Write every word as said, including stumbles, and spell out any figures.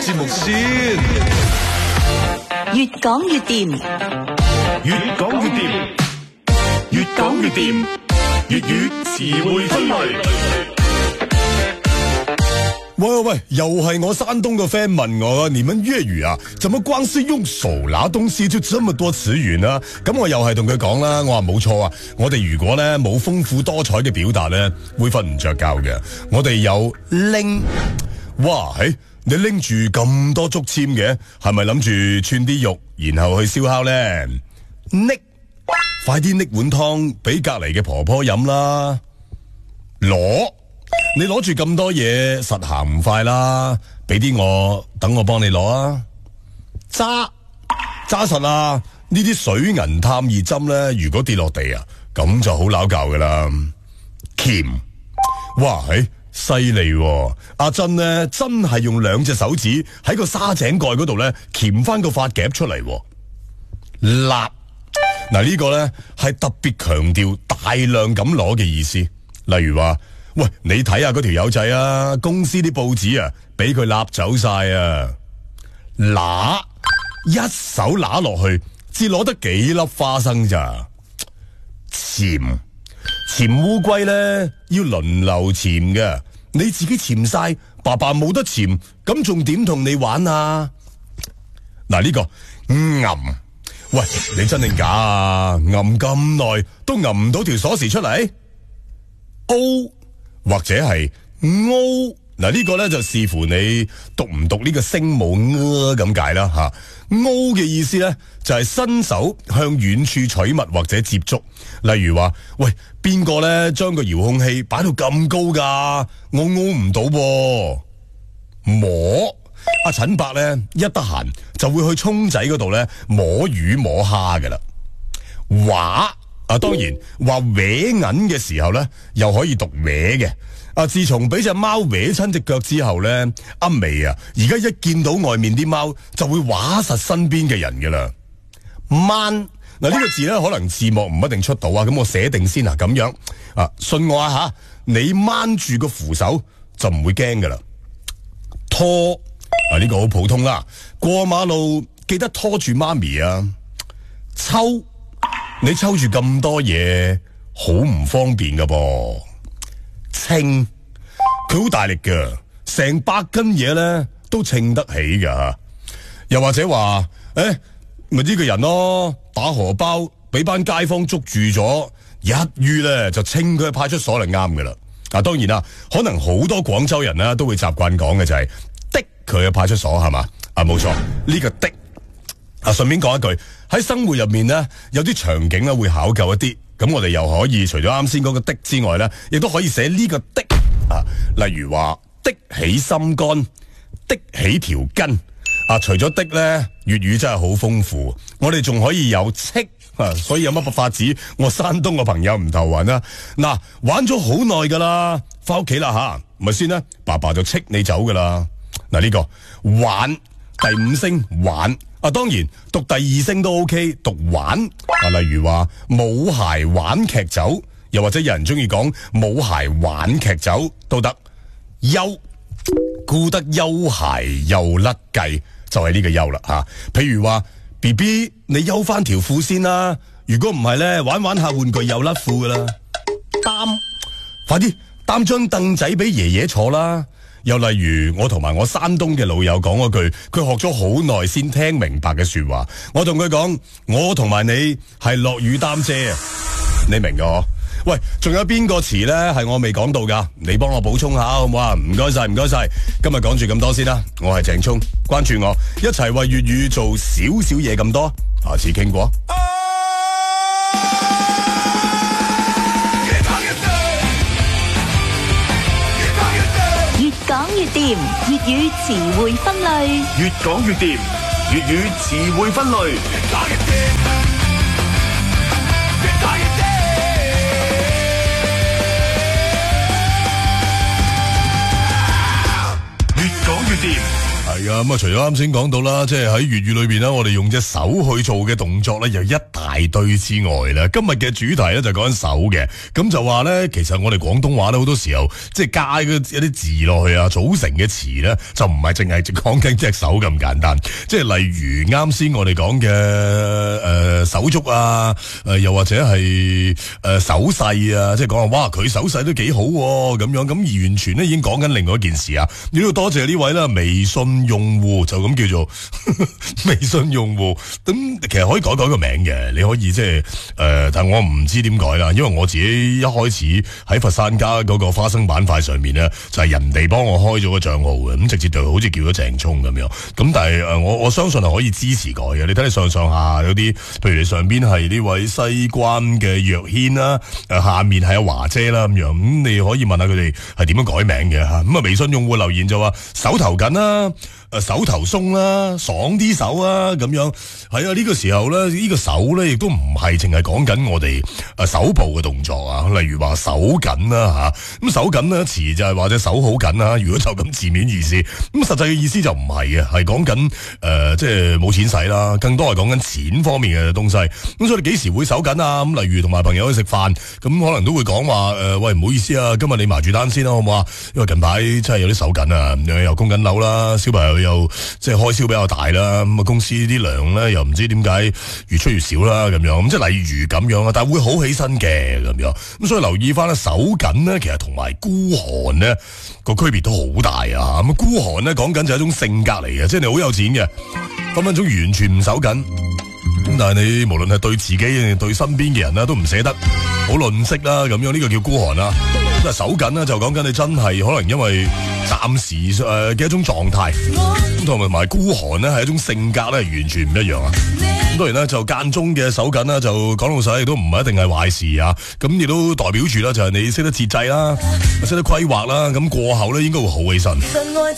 節目先？ 越講越掂， 越講越掂，越講越掂，粵語詞彙分類。 喂喂喂，又係我山東嘅 friend 問我，你們粵語啊，怎麼光是用手拿東西就這麼多詞語呢？咁我又係同佢講啦，我話冇錯啊，我哋如果咧冇豐富多彩嘅表達咧，會瞓唔着覺嘅。我哋有拎，哇，嘿，你拎住咁多竹籤嘅，係咪諗住串啲肉，然後去燒烤咧？拎，快啲拎碗湯俾隔籬嘅婆婆飲啦。攞。你攞住咁多嘢，實行唔快啦，俾啲我，等我幫你攞啊！揸揸實啊！呢啲水銀探熱針咧，如果跌落地啊，咁就好拗教噶啦。鉗，哇，嘿，犀利喎！阿珍咧真係用兩隻手指喺個沙井蓋嗰度咧鉗翻個髮夾出嚟。立，嗱呢個咧係特別強調大量咁攞嘅意思，例如話。喂，你睇下嗰條友仔啊，公司啲報紙啊，俾佢揦走晒啊！揦，一手揦落去，至攞得幾粒花生咋？潛，潛烏龜咧要輪流潛嘅，你自己潛晒，爸爸冇得潛，咁仲點同你玩啊？嗱呢個揞，喂，你真定假啊？揞咁耐都揞唔到條鎖匙出嚟？O。或者係 O 嗱呢個咧就視乎你讀唔讀呢個聲母咁解啦吓。O 嘅意思咧就係伸手向遠處取物或者接觸，例如話喂邊個咧將個遙控器擺到咁高噶，我 O 唔到噃。摸阿陳伯咧一得閒就會去涌仔嗰度咧摸魚摸蝦噶啦。話啊，當然話搲銀嘅時候咧，又可以讀搲嘅。啊，自從俾隻貓搲親隻腳之後咧，阿眉啊，而家一見到外面啲貓就會話實身邊嘅人噶啦。掹嗱呢個字咧，可能字幕唔一定出到啊，咁我寫定先啊，咁樣啊，信我啊吓，你掹住個扶手就唔會驚噶啦。拖啊，呢個好普通啦，過馬路記得拖住媽咪啊。抽。你抽住咁多嘢，好唔方便噶噃。稱，佢好大力噶，成百斤嘢咧都稱得起噶。又或者話，誒，咪呢個人咯，打荷包俾班街坊捉住咗，一於咧就稱佢去派出所嚟啱噶啦。嗱，當然啦，可能好多廣州人咧都會習慣講嘅就係的佢去派出所係嘛？啊，冇錯，呢個的。啊，順便講一句，喺生活入面咧，有啲場景咧會考究一啲，咁我哋又可以除咗啱先嗰個的之外咧，亦都可以寫呢個的啊，例如話的起心肝，的起條筋啊。除咗的咧，粵語真係好豐富，我哋仲可以有戚啊，所以有乜法子，我山東嘅朋友唔頭暈啊。嗱、啊，玩咗好耐噶啦，翻屋企啦吓，咪先啦，爸爸就戚你走噶啦。嗱、啊、呢、這個玩第五聲玩。啊，當然讀第二聲都 OK， 讀玩啊，例如話冇鞋玩劇走，又或者有人中意講冇鞋玩劇走都得。休，顧得休鞋又甩計，就係、是、呢個休啦吓。譬如話 B B 你休翻條褲先啦，如果唔係咧玩玩下玩具又甩褲噶啦。擔，快啲擔張凳仔俾爺爺坐啦。又例如我同埋我山東嘅老友講嗰句，佢學咗好耐先聽明白嘅說話。我同佢講，我同埋你係落雨擔遮啊，你明㗎？喂，仲有邊個詞咧係我未講到噶？你幫我補充下好唔好啊？唔該晒，唔該晒。今日講住咁多先啦。我係鄭聰，關注我，一齊為粵語做少少嘢咁多。下次傾過。 講越掂，粵語詞彙分類。 越講越掂，粵語詞彙分類。越講越掂，越講越掂。越講越掂。係啊，咁啊，除咗啱先講到啦，即係喺粵語裏邊咧，我哋用隻手去做嘅動作咧，有一大堆之外咧，今日嘅主題咧就講緊手嘅，咁就話咧，其實我哋廣東話咧好多時候即係加嗰一啲字落去啊，組成嘅詞咧就唔係淨係講緊隻手咁簡單，即係例如啱先我哋講嘅誒手足啊，誒、呃、又或者係誒、呃、手勢啊，即係講話哇佢手勢都幾好咁、啊、樣，咁而完全咧已經講緊另外一件事啊！你都要多謝呢位啦，微信用戶就咁叫做微信用戶，咁其實可以改改個名嘅，你可以即係誒，但我唔知點改啦，因為我自己一開始喺佛山家嗰個花生板塊上面咧，就係、是、人哋幫我開咗個賬號嘅，咁直接就好似叫咗鄭聰咁樣，咁但係誒我我相信係可以支持改嘅，你睇你上上下有啲，譬如你上邊係呢位西關嘅若軒啦，誒下面係阿華姐啦咁樣，咁你可以問下佢哋係點樣改名嘅吓，咁啊微信用戶留言就話手頭緊啦。誒手頭鬆啦，爽啲手啊，咁樣係啊！呢個時候咧，呢個手咧亦都唔係淨係講緊我哋誒手部嘅動作啊，例如話手緊啦嚇，咁手緊呢詞就係或者手好緊啦。如果就咁字面意思，咁實際嘅意思就唔係嘅，係講緊誒即係冇錢使啦，更多係講緊錢方面嘅東西。咁所以你幾時會手緊啊？咁例如同埋朋友去食飯，咁可能都會講話誒，喂唔好意思啊，今日你埋住單先啦，好唔好啊？因為近排真係有啲手緊啊，又供緊樓啦，小朋友又即係開銷比較大啦，咁啊公司啲糧咧又唔知點解越出越少啦，咁樣咁即係例如咁樣啊，但係會好起身嘅咁樣，咁所以留意翻咧手緊咧，其實同埋孤寒咧個區別都好大啊！咁孤寒咧講緊就係一種性格嚟嘅，即係你好有錢嘅，分分鐘完全唔手緊，咁但係你無論係對自己定對身邊嘅人啦，都唔捨得，好吝嗇啦，咁樣呢個叫孤寒啦。咁啊手緊咧就講緊你真係可能因為暫時誒嘅一種狀態，咁同埋孤寒咧係一種性格咧，完全唔一樣啊！咁當然咧就間中嘅手緊啦，就講老實亦都唔係一定係壞事啊！咁亦都代表住啦，就係你識得節制啦，識得規劃啦，咁過後咧應該會好起身。